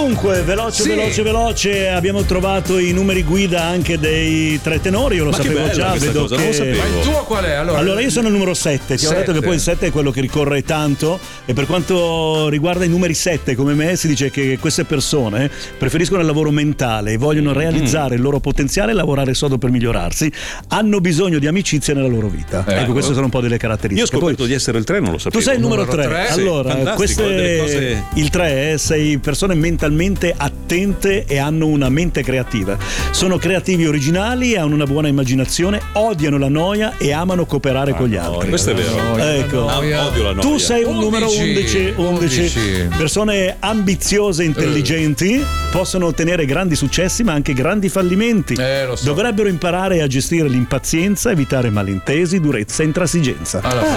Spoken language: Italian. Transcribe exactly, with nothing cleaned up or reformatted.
Dunque, veloce, Sì. veloce, veloce, abbiamo trovato i numeri guida anche dei tre tenori, io lo Ma che sapevo bella già, questa vedo cosa, che... non lo sapevo. Ma il tuo qual è? Allora, Allora io sono il numero sette, ti ho detto Sette. che poi il sette è quello che ricorre tanto e per quanto riguarda i numeri sette come me si dice che queste persone preferiscono il lavoro mentale e vogliono realizzare il loro potenziale e lavorare sodo per migliorarsi, hanno bisogno di amicizia nella loro vita. Ecco. Ecco, queste sono un po' delle Io ho caratteristiche. scoperto Poi, di essere il tre, non lo sapevo. tu sei il numero Numero tre, tre? Sì, allora fantastico, queste, delle cose- il tre eh, sei persone mentalmente attente e hanno una mente creativa, sono creativi originali e hanno una buona immaginazione, odiano la noia e amano cooperare con gli altri. Questo è vero. Noia, Ecco. Ah, noia. odio la noia. Tu sei un numero undici, undici. undici. Persone ambiziose e intelligenti possono ottenere grandi successi ma anche grandi fallimenti. Eh, lo so. Dovrebbero imparare a gestire l'impazienza, evitare malintesi, durezza e intransigenza. Allora,